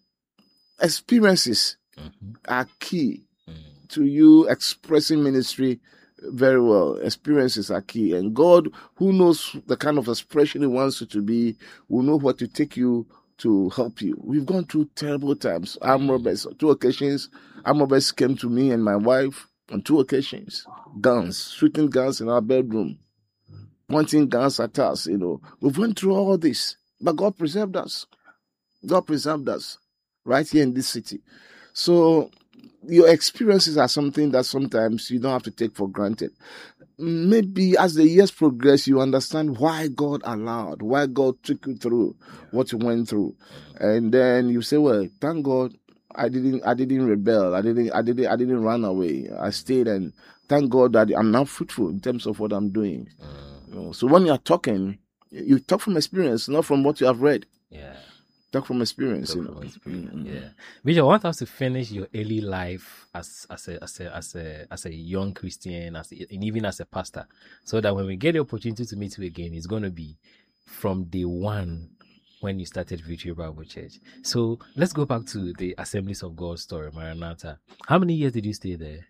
experiences mm-hmm. are key mm. to you expressing ministry very well. Experiences are key. And God, who knows the kind of expression He wants you to be, will know what to take you to help you. We've gone through terrible times. Armed robbers, on two occasions, armed robbers came to me and my wife on two occasions. Guns, shooting guns in our bedroom, pointing guns at us, you know. We've went through all this, but God preserved us. God preserved us right here in this city. So your experiences are something that sometimes you don't have to take for granted. Maybe as the years progress, you understand why God allowed, why God took you through what you went through. And then you say, well, thank God I didn't I didn't rebel. I didn't I didn't I didn't run away. I stayed, and thank God that I'm now fruitful in terms of what I'm doing. You know, so when you're talking, you talk from experience, not from what you have read. Yeah. Talk from experience, talk you know. From experience. Mm-hmm. Yeah. Bishop, I want us to finish your early life as as a as a as a as a young Christian, as a, and even as a pastor, so that when we get the opportunity to meet you again, it's going to be from day one when you started Victory Bible Church. So let's go back to the Assemblies of God story, Maranatha. How many years did you stay there?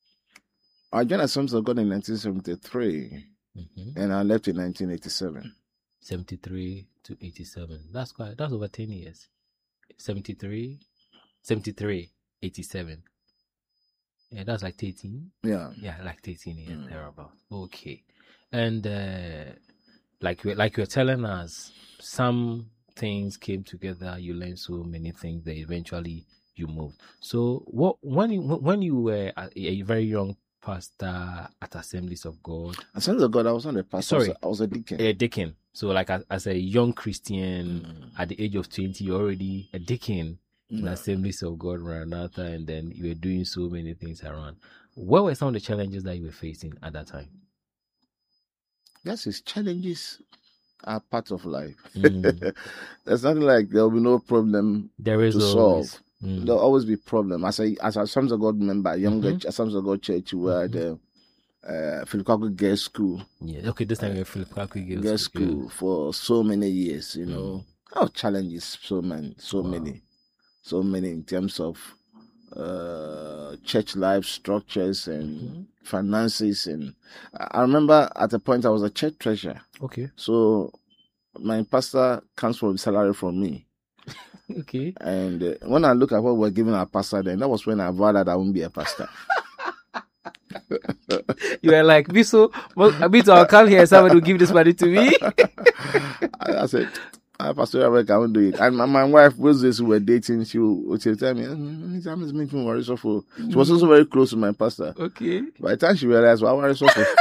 I joined Assemblies of God in nineteen seventy-three, mm-hmm. and I left in nineteen eighty-seven. seventy-three to eighty-seven. That's quite, that's over ten years. seventy-three, seventy-three, eighty-seven. Yeah, that's like thirteen. Yeah. Yeah, like thirteen years, mm. thereabout. Okay. And uh, like, like you're telling us, some things came together, you learned so many things that eventually you moved. So what when you, when you were a, a very young pastor at Assemblies of God? Assemblies of God, I was not a pastor. Sorry, I was a deacon. A deacon. So, like, as, as a young Christian, mm. at the age of twenty, you're already a deacon in yeah. Assemblies of God, Maranatha, and then you were doing so many things around. What were some of the challenges that you were facing at that time? Yes, it's challenges are part of life. Mm. There's nothing like there will be no problem there is to always. solve. Mm. There will always be problem. As a as a Assemblies of God member, younger mm-hmm. Assemblies of God church, we were mm-hmm. the Uh, Philip Kwaku Girls School. Yeah, okay, this time we're Philip Kwaku Girls, Girls School, School for so many years, you know. Mm. Our challenges, so many, so wow. many, so many in terms of uh, church life structures and mm-hmm. finances. And I remember at a point I was a church treasurer. Okay. So my pastor comes from salary from me. Okay. And uh, when I look at what we're giving our pastor then, that was when I vowed that I won't be a pastor. You were like, Biso, Biso, I'll come here, somebody will give this money to me. I said, I pastoral work, I won't do it. And my, my wife, those days we were dating, she would, she would tell me, mm, I'm just making worry so for. She was also very close to my pastor. Okay. By the time she realized, well, worry so for.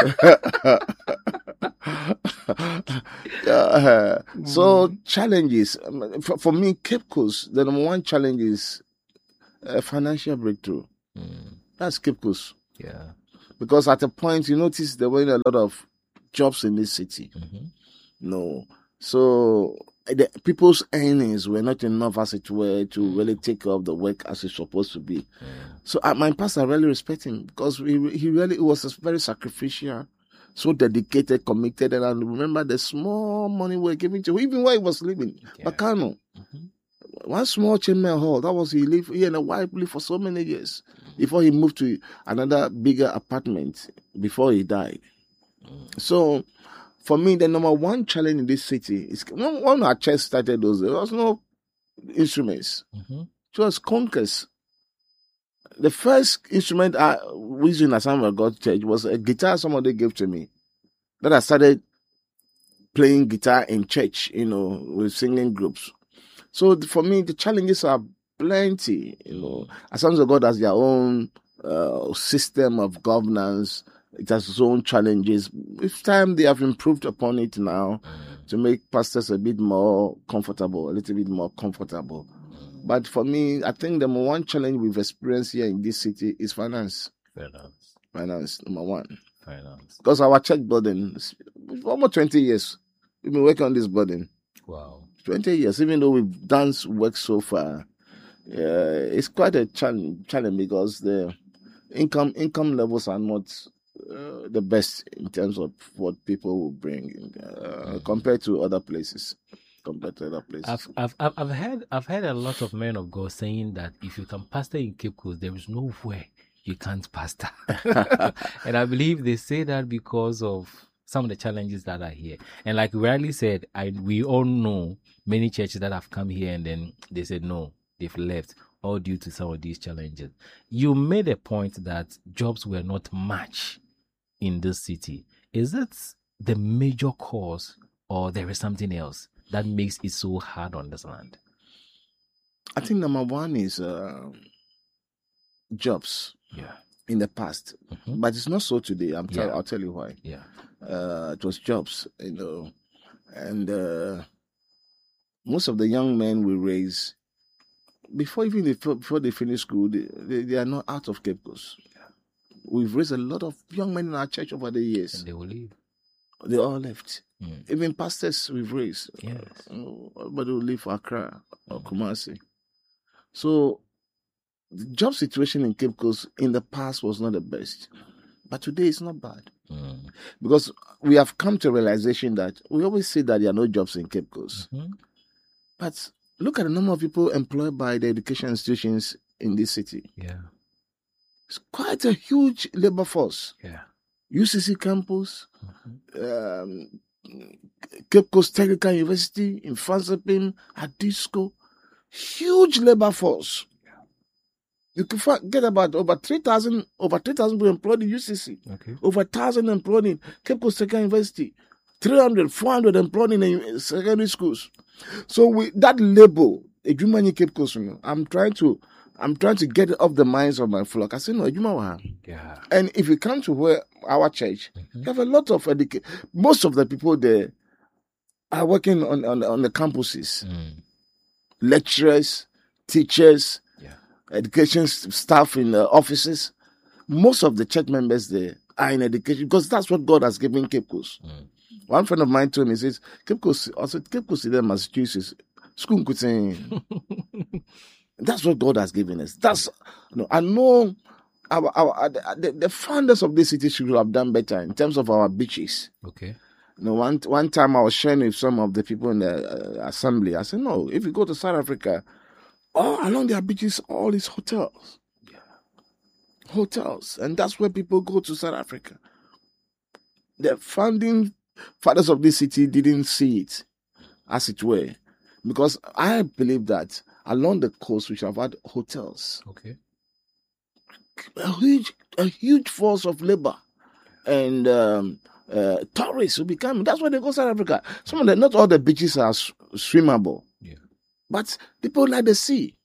uh, so Mm. challenges um, for, for me, Cape Coast, the number one challenge is uh, financial breakthrough. Mm. That's Cape Coast. Yeah. Because at a point, you notice there weren't a lot of jobs in this city. Mm-hmm. No. So the people's earnings were not enough as it were to Mm. really take care of the work as it's supposed to be. Mm. So uh, my pastor, I really respect him because he, he really was very sacrificial, so dedicated, committed. And I remember the small money we were giving to him, even while he was living. Yeah. Bacano. Mm-hmm. One small chairman hall, that was he lived, he and a wife lived for so many years before he moved to another bigger apartment before he died. Mm. So for me, the number one challenge in this city is when, when our church started those, there was no instruments. Mm-hmm. It was conquers. The first instrument I was using at Samuel God Church was a guitar somebody gave to me. Then I started playing guitar in church, you know, with singing groups. So for me, the challenges are plenty, you know. Assemblies of God has their own uh, system of governance. It has its own challenges. With time, they have improved upon it now Mm. to make pastors a bit more comfortable, a little bit more comfortable. But for me, I think the number one challenge we've experienced here in this city is finance. Finance. Finance, number one. Finance. Because our church building, is almost twenty years, we've been working on this building. Wow. twenty years, even though we've done work so far, uh, it's quite a challenge, challenge because the income income levels are not uh, the best in terms of what people will bring uh, compared to other places. Compared to other places. I've, I've I've I've heard I've heard a lot of men of God saying that if you can pastor in Cape Coast, there is nowhere you can't pastor. And I believe they say that because of some of the challenges that are here. And like we rightly said, I we all know many churches that have come here and then they said no, they've left, all due to some of these challenges. You made a point that jobs were not much in this city. Is it the major cause, or there is something else that makes it so hard on this land? I think number one is uh, jobs Yeah. in the past, Mhm. but it's not so today. I'm tell, Yeah. I'll tell you why. Yeah. Uh, it was jobs, you know, and uh, most of the young men we raise before even they, before they finish school, they, they, they are not out of Cape Coast. We've raised a lot of young men in our church over the years. And they will leave. They all left. Mm. Even pastors we've raised. Yes. Uh, everybody will leave for Accra or Kumasi. So the job situation in Cape Coast in the past was not the best. But today it's not bad. Mm. Because we have come to a realization that we always say that there are no jobs in Cape Coast. Mhm. But look at the number of people employed by the education institutions in this city. Yeah. It's quite a huge labor force. Yeah. U C C campus, Mhm. um, Cape Coast Technical University in Fransepin, at Disco, huge labor force. You can get about over three thousand over three thousand people employed in U C C, Okay. over one thousand employed in Cape Coast Technical University, three hundred, four hundred employed in uh, secondary schools. So with that label, Ejumani Cape Coast, you know, I'm trying to I'm trying to get it off the minds of my flock. I say, no, Ejuma. Yeah. And if you come to where our church, Mhm. you have a lot of education. Most of the people there are working on, on, on the campuses. Mm. Lecturers, teachers, Yeah. education s- staff in the offices. Most of the church members there are in education because that's what God has given Cape Coast. Mm. One friend of mine told me, he says, Cape Coast, also Cape Coast in Massachusetts, school kutin. That's what God has given us. That's, you know, I know our, our the, the founders of this city should have done better in terms of our beaches. Okay. You know, one one time I was sharing with some of the people in the uh, assembly. I said, no, if you go to South Africa, all along their beaches, all these hotels, Yeah. hotels, and that's where people go to South Africa. The founding fathers of this city didn't see it, as it were, because I believe that along the coast we should have had hotels, Okay. a huge, a huge force of labor, and um, uh, tourists will be coming. That's why they go to South Africa. Some of the, not all the beaches are sw- swimmable, Yeah. but people like the sea.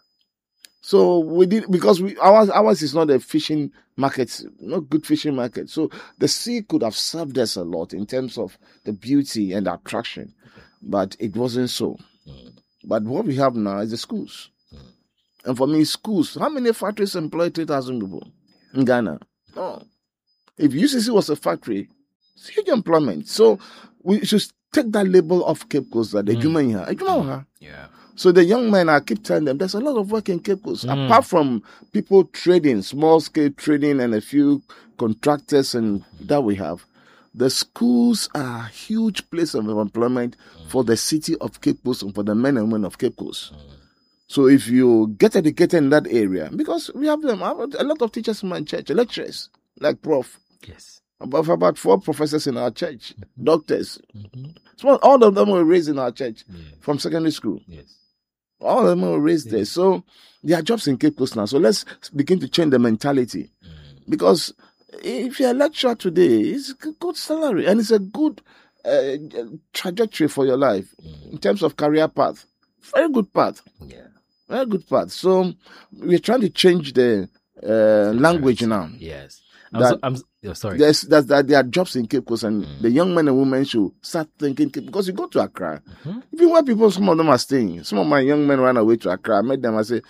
So we did, because we ours ours is not a fishing market, not good fishing market. So the sea could have served us a lot in terms of the beauty and the attraction, but it wasn't so. Mm. But what we have now is the schools. Mm. And for me, schools, how many factories employ three thousand people in Ghana? No. If U C C was a factory, it's huge employment. So we should take that label of Cape Coast that the Mm. Juma here. Mm. Yeah. So the young men, I keep telling them, there's a lot of work in Cape Coast. Mm. Apart from people trading, small scale trading, and a few contractors and that we have, the schools are a huge place of employment Mm. for the city of Cape Coast and for the men and women of Cape Coast. Mm. So if you get educated in that area, because we have them, I have a lot of teachers in my church, lecturers, like Prof. Yes. About, about four professors in our church, doctors. Mm-hmm. So all of them were raised in our church Yeah. from secondary school. Yes. All of them were raised Yeah. there. So there are jobs in Cape Coast now. So let's begin to change the mentality. Mm. Because if you're a lecturer today, it's a good salary and it's a good uh, trajectory for your life Mm. in terms of career path. Very good path. Yeah. Very good path. So we're trying to change the uh, language now. Yes. I'm That- so, I'm, oh, sorry. There's that, that there are jobs in Cape Coast, and Mm. the young men and women should start thinking Cape, because you go to Accra, Mhm. even where people, some of them are staying. Some of my young men ran away to Accra. I met them. I said,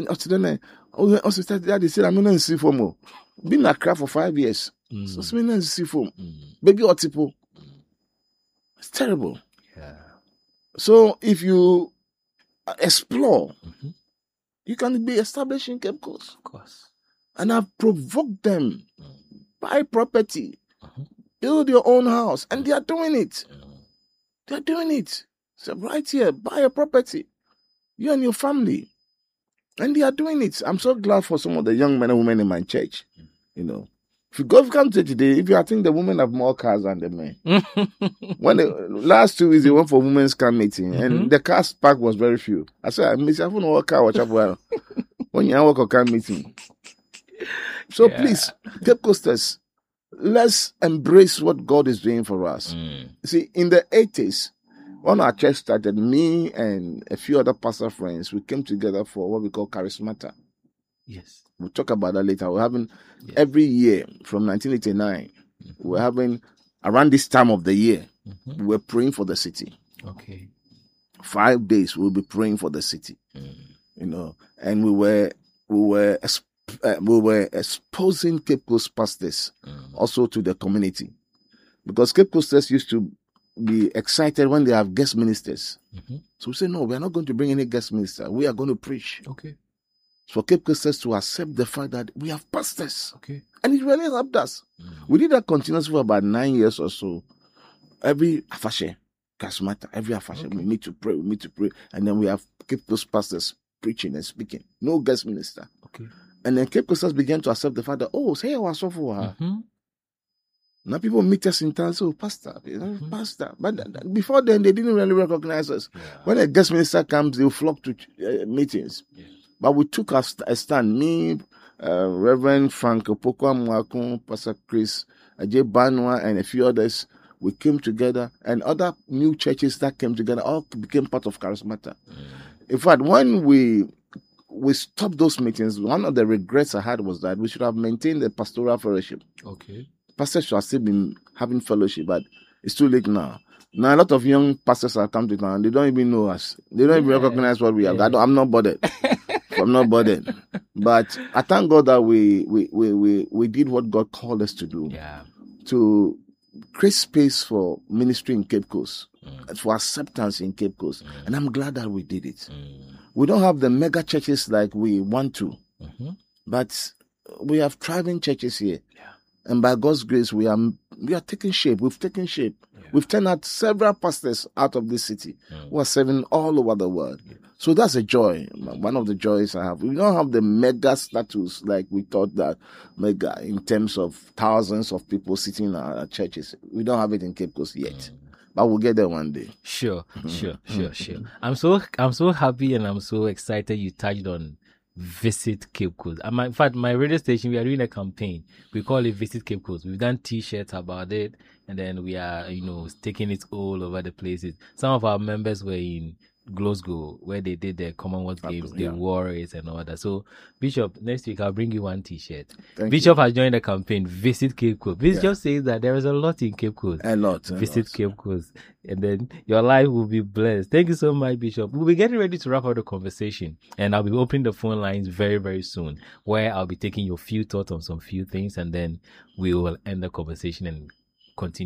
"Oh, also started that." They said, "I'm not in see for more." Been in Accra for five years. Mm. So some in see for Mm. baby or tipo. Mm. It's terrible. Yeah. So if you explore, Mhm. you can be established in Cape Coast. Of course. And I've provoked them. Mm. Buy property, Mhm. build your own house, and they are doing it. Mm. They're doing it. So right here, buy a property, you and your family, and they are doing it. I'm so glad for some of the young men and women in my church. You know, if you go, if you come to today, if you, I think the women have more cars than the men. When the last two weeks they went for women's car meeting, Mhm. and the car park was very few. I said, I miss I don't know what car watch up well. When you work a car meeting. So Yeah. please, Cape Coasters, let's embrace what God is doing for us. Mm. See, in the eighties, when our church started, me and a few other pastor friends, we came together for what we call Charismata. Yes. We'll talk about that later. We're having Yes. every year from nineteen eighty-nine, Mhm. we're having around this time of the year, Mhm. we're praying for the city. Okay. Five days we'll be praying for the city, Mm. you know, and we were we were exp- uh, we were exposing Cape Coast pastors Mm. also to the community, because Cape Coasters used to be excited when they have guest ministers. Mhm. So we say, no, we are not going to bring any guest minister. We are going to preach. Okay. For Cape Coasters to accept the fact that we have pastors. Okay. And it really helped us. Mm. We did that continuously for about nine years or so. Every Afashe, Charismata, every Afashe, Okay. we need to pray, we need to pray. And then we have Cape Coast pastors preaching and speaking. No guest minister. Okay. And then Cape Coasters began to accept the fact that, oh, say I was so for her. Mhm. Now people meet us in town, so pastor, you know, Mhm. pastor. But th- th- before then, they didn't really recognize us. Yeah. When a guest minister comes, they'll flock to uh, meetings. Yeah. But we took a, st- a stand. Me, uh, Reverend Frank Opokwa Mwakun, Pastor Chris, Ajay Banwa, and a few others. We came together, and other new churches that came together all became part of Charismata. Mm. In fact, when we we stopped those meetings, one of the regrets I had was that we should have maintained the pastoral fellowship. Okay. Pastors should have still been having fellowship, but it's too late now. Now a lot of young pastors have come to town. They don't even know us. They don't even Yeah. recognize what we have. Yeah. I don't, I'm not bothered. I'm not bothered. But I thank God that we we, we we we did what God called us to do, Yeah. to create space for ministry in Cape Coast, Mm. for acceptance in Cape Coast. Mm. And I'm glad that we did it. Mm. We don't have the mega churches like we want to, Mhm. but we have thriving churches here. Yeah. And by God's grace, we are we are taking shape. We've taken shape. Yeah. We've turned out several pastors out of this city Mm. who are serving all over the world. Yeah. So that's a joy. One of the joys I have. We don't have the mega status like we thought that mega in terms of thousands of people sitting in our churches. We don't have it in Cape Coast yet, Mm. but we'll get there one day. Sure, sure, sure, sure. I'm so I'm so happy and I'm so excited you touched on visit Cape Coast. And my, in fact, my radio station, we are doing a campaign. We call it Visit Cape Coast. We've done T-shirts about it, and then we are, you know, taking it all over the places. Some of our members were in Glasgow, where they did the Commonwealth Games, yeah. the war race and all that. So, Bishop, next week I'll bring you one T-shirt. Thank Bishop you. has joined the campaign, Visit Cape Coast. Bishop Yeah. says that there is a lot in Cape Coast. A lot. A Visit lot. Cape Coast, and then your life will be blessed. Thank you so much, Bishop. We'll be getting ready to wrap up the conversation, and I'll be opening the phone lines very, very soon, where I'll be taking your few thoughts on some few things, and then we will end the conversation and continue.